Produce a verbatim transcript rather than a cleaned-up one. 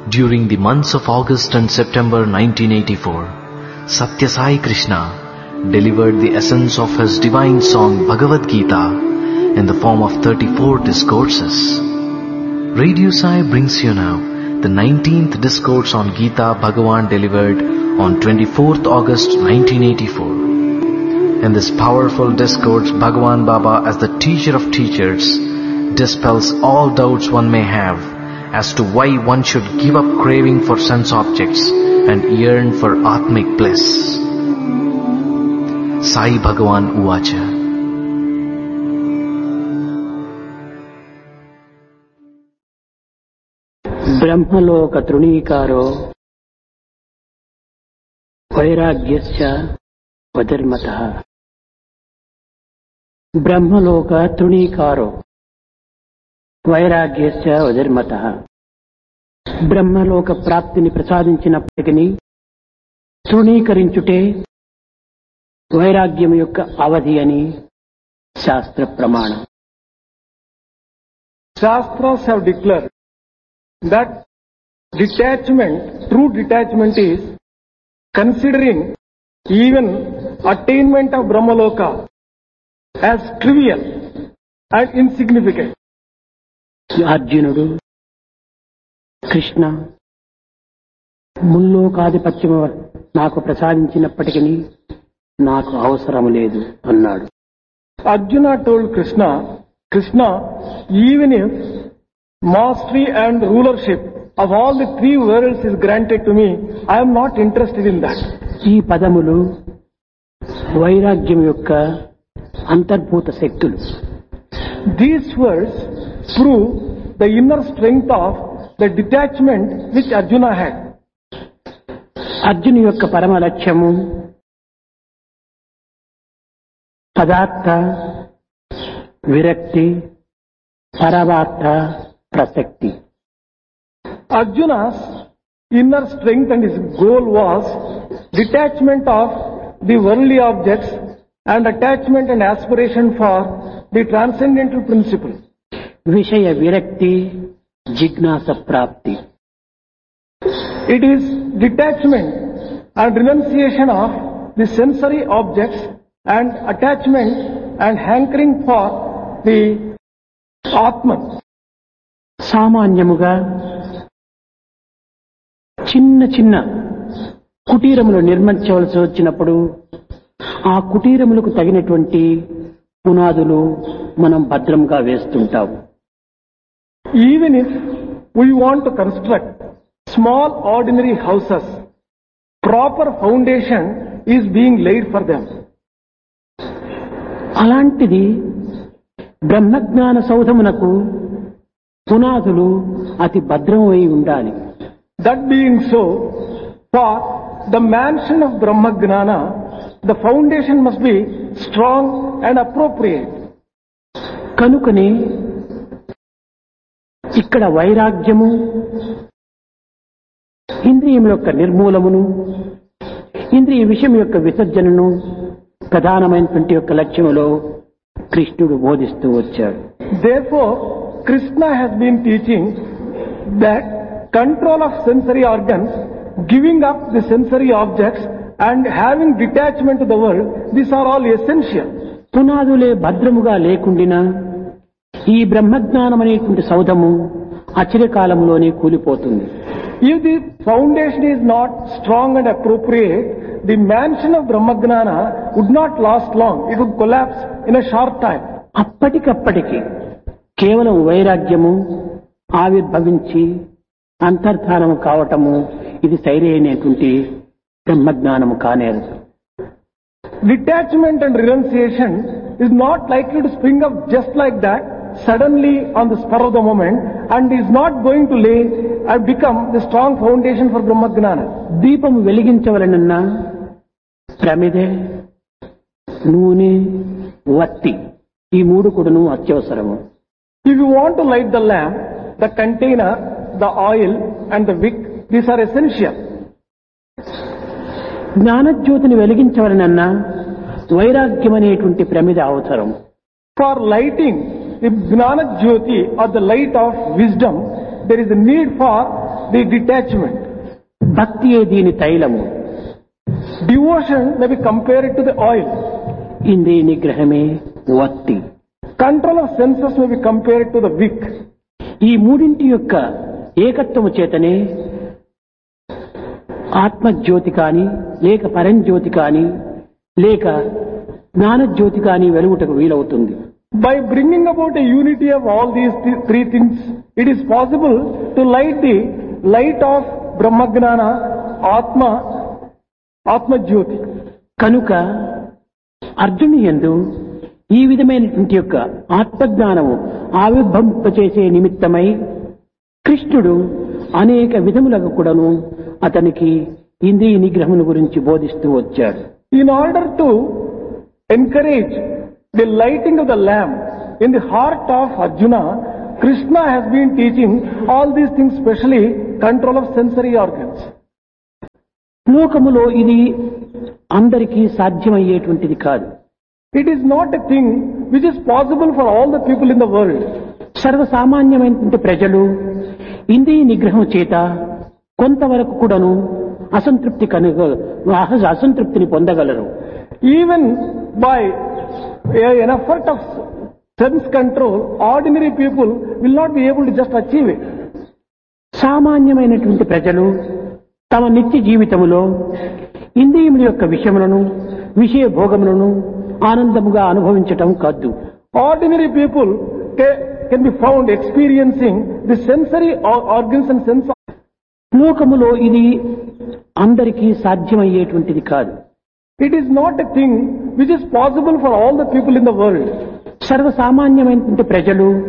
During the months of August and September nineteen eighty-four, Satya Sai Krishna delivered the essence of his divine song Bhagavad Gita in the form of thirty-four discourses. Radio Sai brings you now the nineteenth discourse on Gita Bhagavan delivered on twenty-fourth August nineteen eighty-four. In this powerful discourse, Bhagavan Baba, as the teacher of teachers, dispels all doubts one may have as to why one should give up craving for sense objects and yearn for Atmic bliss. Sai Bhagavan Uvacha. Brahmaloka Trunikaro Vairagyasya Vadarmataha. Brahmaloka Trunikaro Vairagyasya Vadarmataha. Brahmaloka Praptini Prasadinchinappatikiని తృణీకరించుటే వైరాగ్యం యొక్క అవధి అని శాస్త్ర ప్రమాణం. Shastras have declared that detachment, true detachment is considering even attainment of Brahmaloka as trivial and insignificant. అర్జునుడు కృష్ణ ముల్లోకాధిపత్యము నాకు ప్రసాదించినప్పటికీ నాకు అవసరం లేదు అన్నాడు. Arjuna told Krishna, Krishna, even if mastery and rulership of all the three worlds is granted to me, I am not interested in that. ఈ పదములు వైరాగ్యం యొక్క అంతర్భూత శక్తులు. These words prove the inner strength of the detachment which Arjuna had. అర్జును యొక్క పరమ లక్ష్యము పదార్థ విరక్తి పరమార్థ ప్రసక్తి. Arjuna's inner strength and his goal was detachment of the worldly objects and attachment and aspiration for the transcendental principle. విషయ విరక్తి జిజ్ఞాస ప్రాప్తి. It is detachment and renunciation of the sensory objects and attachment and hankering for the Atman. సామాన్యముగా చిన్న చిన్న కుటీరములు నిర్మించవలసి వచ్చినప్పుడు ఆ కుటీరములకు తగినటువంటి పునాదులు మనం భద్రంగా వేస్తుంటాము. Even if we want to construct small ordinary houses, proper foundation is being laid for them. అలాంటిది బ్రహ్మజ్ఞాన సౌధమునకు పునాదులు అతి భద్రమై ఉండాలి. That being so, for the mansion of Brahmagnana, the foundation must be strong and appropriate. కనుకనే ఇక్కడ వైరాగ్యము, ఇంద్రియముల యొక్క నిర్మూలమును, ఇంద్రియ విషయం యొక్క విసర్జనను ప్రధానమైనటువంటి యొక్క లక్ష్యములో కృష్ణుడు బోధిస్తూ వచ్చాడు. Therefore, Krishna has been teaching that control of sensory organs, giving up the sensory objects and having detachment to the world, these are all essential. పునాదులే భద్రముగా లేకుండినా ఈ బ్రహ్మజ్ఞానం అనేటువంటి సౌధము అచిరకాలంలోనే కూలిపోతుంది. If the foundation is not strong and appropriate, the mansion of Brahmagnana would not last long. It would collapse in a short time. అప్పటికప్పటికి కేవలం వైరాగ్యము ఆవిర్భవించి అంతర్ధానము కావటము ఇది సరైనటువంటి బ్రహ్మజ్ఞానము కానేరదు. Detachment and renunciation is not likely to spring up just like that, suddenly on the spur of the moment, and is not going to lay and become the strong foundation for Brahmagnana. దీపము వెలిగించవలనన్నా ప్రమిదె, నూనె, వత్తి ఈ మూడు కూడాను అత్యవసరము. If you want to light the lamp, the container, the oil and the wick, these are essential. జ్ఞానజ్యోతిని వెలిగించవలనన్నా వైరాగ్యం అనేటువంటి ప్రమిద అవసరం. For lighting the Gnana Jyoti or the light of wisdom, there is a need for the detachment. భక్తియే దీని తైలము. Devotion may be compared to the oil. ఇంద్రియ నిగ్రహమే వత్తి. Control of senses may be compared to the wick. ఈ మూడింటి యొక్క ఏకత్వము చేతనే ఆత్మజ్యోతి కాని లేక పరంజ్యోతి కాని లేక జ్ఞానజ్యోతి కాని వెలుగుటకు వీలవుతుంది. By bringing about a unity of all these th- three things, it is possible to light the light of Brahmagnana, Atma, Atma Jyoti. కనుక అర్జుని యందు ఈ విధమైనటువంటి యొక్క ఆత్మజ్ఞానము ఆవిర్భవింపచేసే నిమిత్తమై కృష్ణుడు అనేక విధములకు కూడాను అతనికి ఇంద్రియ నిగ్రహమును గురించి బోధిస్తూ వచ్చాడు. In order to encourage the lighting of the lamp in the heart of Arjuna, Krishna has been teaching all these things, especially control of sensory organs. లోకములో ఇది అందరికీ సాధ్యమయ్యేటువంటిది కాదు. It is not a thing which is possible for all the people in the world. సర్వసామాన్యమైనటువంటి ప్రజలు ఇంద్రియ నిగ్రహం చేత కొంతవరకు కూడాను అసంతృప్తి కనుగ అసంతృప్తిని పొందగలరు. Even by a- an effort of sense control, ordinary people will not be able to just achieve it. సామాన్యమైనటువంటి ప్రజలు తమ నిత్య జీవితములో ఇంద్రియముల యొక్క విషయములను విషయ భోగములను ఆనందముగా అనుభవించటం కాదు. Ordinary people ca- can be found experiencing the sensory or- organs and sense. లోకములో ఇది అందరికీ సాధ్యమయ్యేటువంటిది కాదు. It is not a thing which is possible for all the people in the world. సర్వసామాన్యమైనటువంటి ప్రజలు